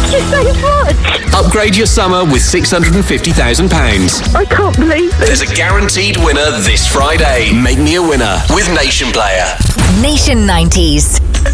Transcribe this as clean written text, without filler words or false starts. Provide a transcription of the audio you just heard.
Thank you so much. Upgrade your summer with £650,000. I can't believe it. There's a guaranteed winner this Friday. Make me a winner with Nation Player. Nation 90s.